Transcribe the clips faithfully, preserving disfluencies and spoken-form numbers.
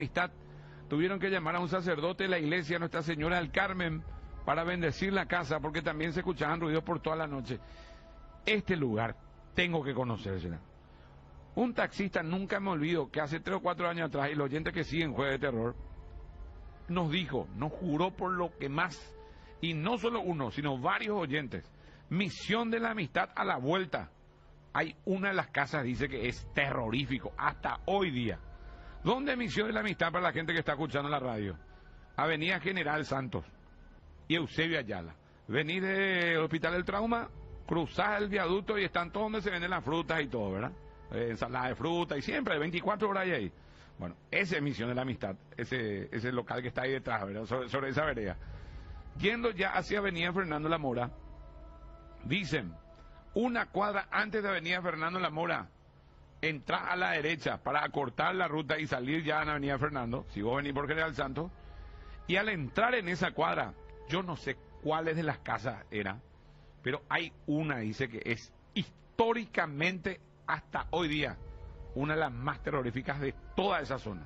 amistad, tuvieron que llamar a un sacerdote de la iglesia Nuestra Señora del Carmen para bendecir la casa, porque también se escuchaban ruidos por toda la noche. Este lugar tengo que conocerse. Un taxista, nunca me olvido, que hace tres o cuatro años atrás, el oyente que sigue en Jueves de Terror, nos dijo, nos juró por lo que más, y no solo uno, sino varios oyentes, Misión de la Amistad a la vuelta. Hay una de las casas, dice que es terrorífico, hasta hoy día. ¿Dónde Misión de la Amistad para la gente que está escuchando la radio? Avenida General Santos y Eusebio Ayala. Venís del Hospital del Trauma, cruzás el viaducto y están todos donde se venden las frutas y todo, ¿verdad? Eh, ensalada de fruta y siempre, veinticuatro horas hay ahí. Bueno, esa es Misión de la Amistad, ese, ese local que está ahí detrás, ¿verdad? Sobre, sobre esa vereda. Yendo ya hacia Avenida Fernando La Mora, dicen, una cuadra antes de Avenida Fernando La Mora, entrar a la derecha para acortar la ruta y salir ya en Avenida Fernando, si vos venís por General Santos, y al entrar en esa cuadra, yo no sé cuáles de las casas eran, pero hay una, dice que es históricamente hasta hoy día una de las más terroríficas de toda esa zona.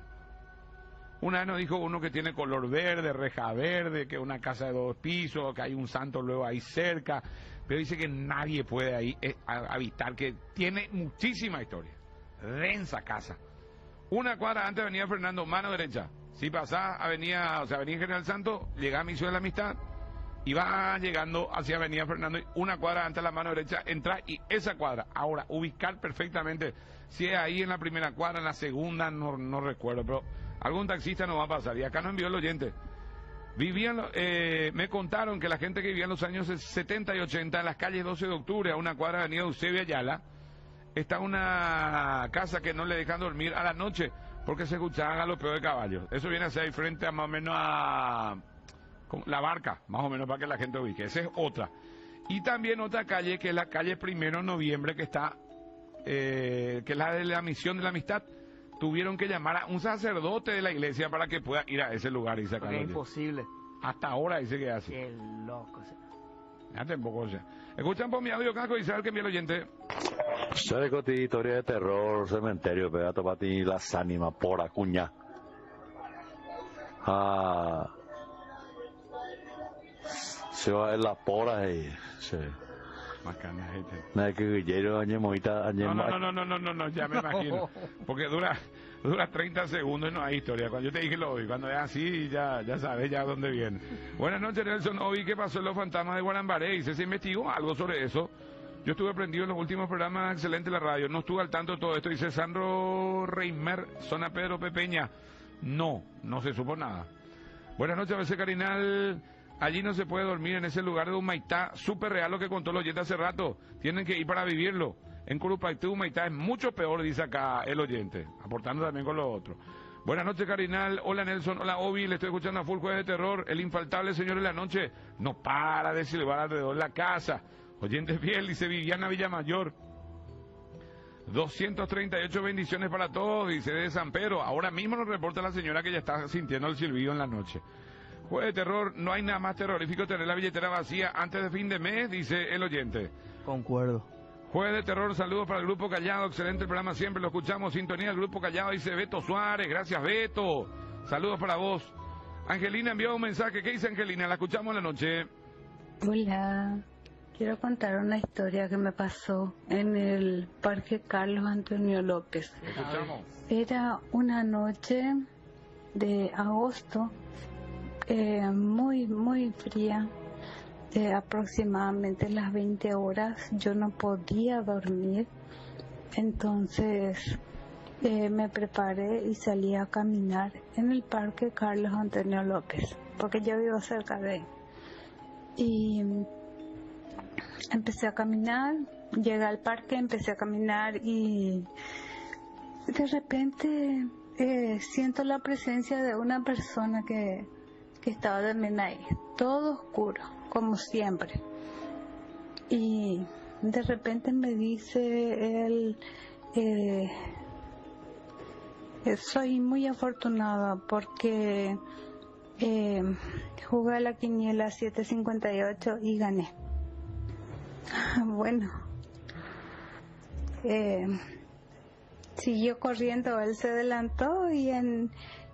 Una vez nos dijo uno que tiene color verde, reja verde, que es una casa de dos pisos, que hay un santo luego ahí cerca, pero dice que nadie puede ahí eh, habitar, que tiene muchísima historia. Densa casa. Una cuadra antes de Avenida Fernando, mano derecha. Si pasás Avenida, o sea, Avenida General Santos, llegás a Misión de la Amistad y vas llegando hacia Avenida Fernando, una cuadra antes de la mano derecha, entras y esa cuadra. Ahora, ubicar perfectamente si es ahí en la primera cuadra, en la segunda, no, no recuerdo, pero algún taxista nos va a pasar. Y acá nos envió el oyente. Vivían, eh, me contaron que la gente que vivía en los años setenta y ochenta en las calles doce de octubre, a una cuadra de Avenida Eusebio Ayala, está una casa que no le dejan dormir a la noche porque se escuchaban galopeos de caballos. Eso viene a ser ahí frente a más o menos a La Barca, más o menos para que la gente ubique. Esa es otra. Y también otra calle que es la calle Primero de Noviembre, que está, eh, que es la de la Misión de la Amistad. Tuvieron que llamar a un sacerdote de la iglesia para que pueda ir a ese lugar y sacarlo. Es imposible. Hasta ahora dice que hace. Qué loco. Ya tampoco, o sea. Escuchan por mi audio, Caco, y sabe que envía el oyente. Sale con historia de terror, cementerio, pegato para ti las ánimas, por acuña. Ah. Se va en las poras y se. Macana, gente. No hay que guillero, añe moita, añe No, no, no, no, no, no, no, ya me imagino. Porque dura, dura treinta segundos y no hay historia. Cuando yo te dije lo oí, cuando es así, ya, ya sabes ya dónde viene. Buenas noches, Nelson. Oí qué pasó en los fantasmas de Guarambaré y se, se investigó algo sobre eso. Yo estuve prendido en los últimos programas, excelente la radio. No estuve al tanto de todo esto. Dice Sandro Reimer, zona Pedro Pepeña. No, no se supo nada. Buenas noches, A B C Carinal. Allí no se puede dormir en ese lugar de Humaitá, súper real lo que contó el oyente hace rato. Tienen que ir para vivirlo. En Curupaitú, Humaitá es mucho peor, dice acá el oyente, aportando también con lo otro. Buenas noches, Carinal. Hola, Nelson. Hola, Obi. Le estoy escuchando a Full Jueves de Terror. El infaltable señor de la noche no para de silbar alrededor de la casa. Oyente fiel, dice Viviana Villamayor. doscientas treinta y ocho bendiciones para todos, dice de San Pedro. Ahora mismo nos reporta la señora que ya está sintiendo el silbido en la noche. Jueves de Terror, no hay nada más terrorífico que tener la billetera vacía antes de fin de mes, dice el oyente. Concuerdo. Jueves de Terror, saludos para el Grupo Callado, excelente el programa, siempre lo escuchamos, sintonía del Grupo Callado, dice Beto Suárez, gracias Beto, saludos para vos. Angelina envió un mensaje, ¿qué dice Angelina? La escuchamos en la noche. Hola, quiero contar una historia que me pasó en el Parque Carlos Antonio López. Escuchamos. Era una noche de agosto, eh, muy, muy fría, de aproximadamente las veinte horas. Yo no podía dormir, entonces eh, me preparé y salí a caminar en el Parque Carlos Antonio López, porque yo vivo cerca de él. Y empecé a caminar, llegué al parque, empecé a caminar y de repente eh, siento la presencia de una persona que, que estaba también ahí, todo oscuro, como siempre. Y de repente me dice él, eh, soy muy afortunada porque eh, jugué a la quiniela siete cincuenta y ocho y gané. Bueno, eh, siguió corriendo, él se adelantó y en,